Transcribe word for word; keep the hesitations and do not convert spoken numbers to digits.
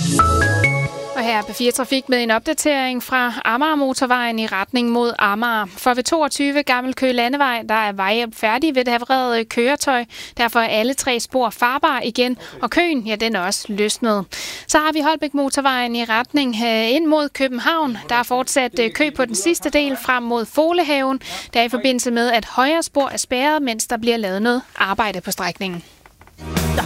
Og her er P fire Trafik med en opdatering fra Amager Motorvejen i retning mod Amager. For ved toogtyve Gammel Køge Landevej, der er vejhjælp færdig ved det havrede køretøj. Derfor er alle tre spor farbare igen, og køen, ja, den er også løsnet. Så har vi Holbæk Motorvejen i retning ind mod København. Der er fortsat kø på den sidste del frem mod Folehaven. Der er i forbindelse med, at højre spor er spærret, mens der bliver lavet noget arbejde på strækningen.